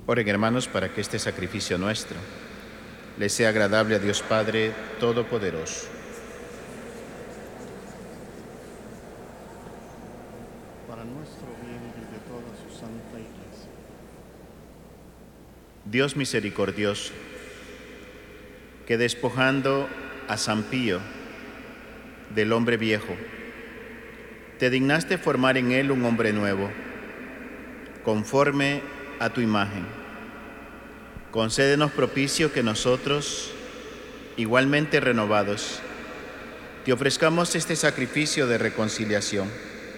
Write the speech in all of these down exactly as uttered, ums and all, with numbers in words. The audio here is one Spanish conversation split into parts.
Oren, hermanos, para que este sacrificio nuestro les sea agradable a Dios Padre Todopoderoso. Para nuestro bien y de toda su santa Iglesia. Dios misericordioso, que despojando a San Pío del hombre viejo, te dignaste formar en él un hombre nuevo, conforme a tu imagen. Concédenos propicio que nosotros, igualmente renovados, te ofrezcamos este sacrificio de reconciliación,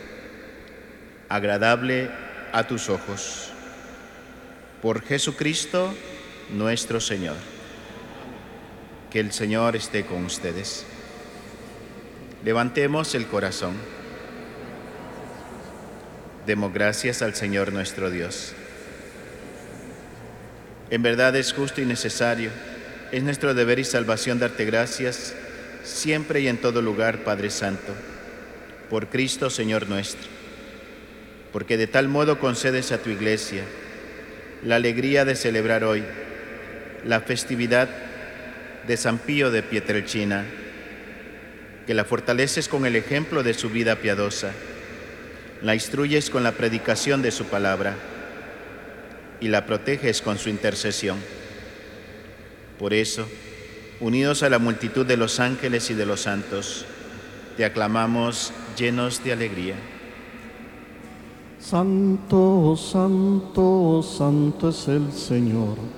agradable a tus ojos. Por Jesucristo nuestro Señor. Que el Señor esté con ustedes. Levantemos el corazón. Demos gracias al Señor nuestro Dios. En verdad es justo y necesario, es nuestro deber y salvación darte gracias siempre y en todo lugar, Padre Santo, por Cristo Señor nuestro, porque de tal modo concedes a tu Iglesia la alegría de celebrar hoy la festividad de San Pío de Pietrelcina, que la fortaleces con el ejemplo de su vida piadosa, la instruyes con la predicación de su palabra y la proteges con su intercesión. Por eso, unidos a la multitud de los ángeles y de los santos, te aclamamos llenos de alegría. Santo, santo, santo es el Señor.